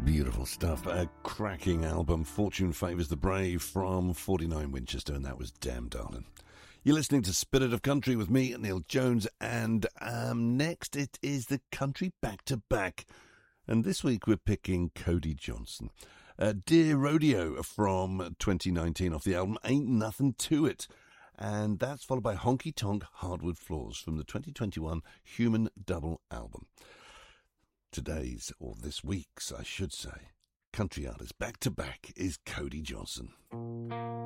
Beautiful stuff. A cracking album, Fortune Favours the Brave, from 49 Winchester, and that was Damn Darling. You're listening to Spirit of Country with me, Neil Jones, and next it is the Country Back to Back. And this week we're picking Cody Johnson. Dear Rodeo from 2019 off the album Ain't Nothing to It. And that's followed by Honky Tonk Hardwood Floors from the 2021 Human Double album. Today's, or this week's, I should say, country artist back to back is Cody Johnson.